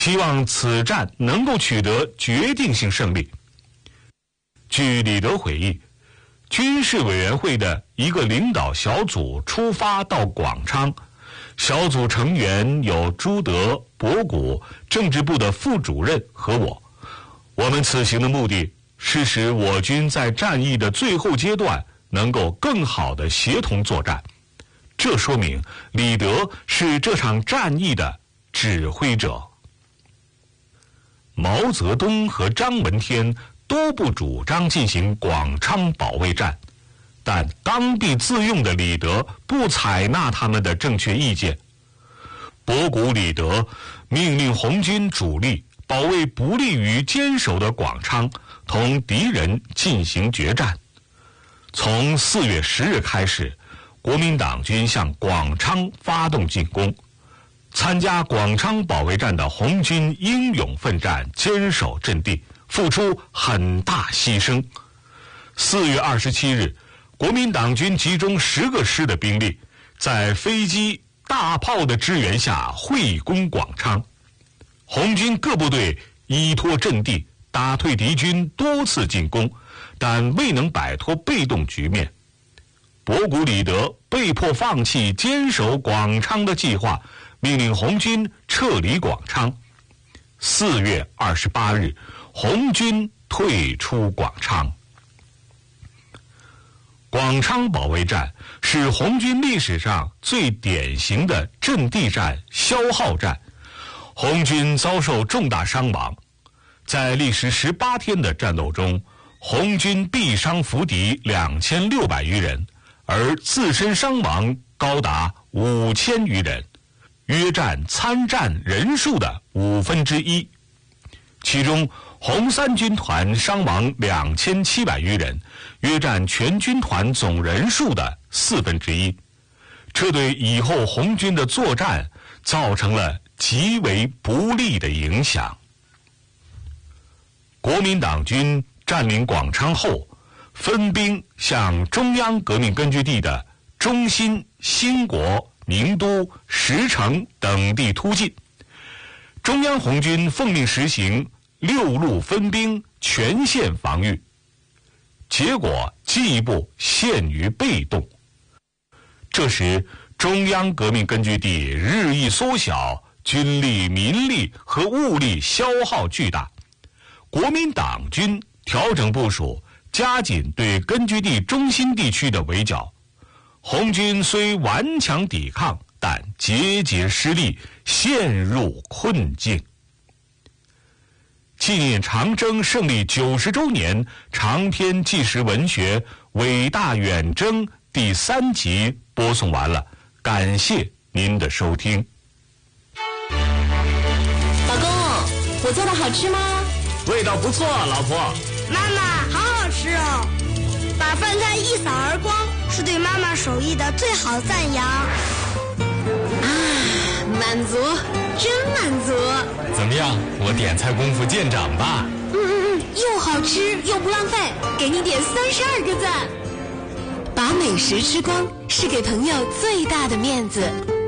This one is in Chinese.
希望此战能够取得决定性胜利。据李德回忆，军事委员会的一个领导小组出发到广昌，小组成员有朱德、博古、政治部的副主任和我。我们此行的目的是使我军在战役的最后阶段能够更好地协同作战。这说明李德是这场战役的指挥者。毛泽东和张闻天都不主张进行广昌保卫战，但刚愎自用的李德不采纳他们的正确意见。博古、李德命令红军主力保卫不利于坚守的广昌，同敌人进行决战。从4月10日开始，国民党军向广昌发动进攻。参加广昌保卫战的红军英勇奋战，坚守阵地，付出很大牺牲。4月27日，国民党军集中10个师的兵力，在飞机、大炮的支援下会攻广昌。红军各部队依托阵地，打退敌军多次进攻，但未能摆脱被动局面。博古、李德被迫放弃坚守广昌的计划，命令红军撤离广昌。4月28日，红军退出广昌。广昌保卫战是红军历史上最典型的阵地战、消耗战，红军遭受重大伤亡。在历时18天的战斗中，红军毙伤俘敌2600余人，而自身伤亡高达5000余人，约占参战人数的1/5。其中红三军团伤亡2700余人，约占全军团总人数的1/4。这对以后红军的作战造成了极为不利的影响。国民党军占领广昌后，分兵向中央革命根据地的中心、兴国、宁都、石城等地突进。中央红军奉命实行6路分兵，全线防御，结果进一步陷于被动。这时，中央革命根据地日益缩小，军力、民力和物力消耗巨大。国民党军调整部署，加紧对根据地中心地区的围剿。红军虽顽强抵抗，但节节失利，陷入困境。纪念长征胜利90周年长篇纪实文学《伟大远征》第3集播送完了，感谢您的收听。 老公，我做的好吃吗？ 味道不错，老婆。 妈妈，好好吃哦！把饭菜一扫而光，是对妈妈手艺的最好赞扬。 满足，真满足。 怎么样，我点菜功夫见长吧？ 又好吃又不浪费，给你点32个赞。把美食吃光是给朋友最大的面子。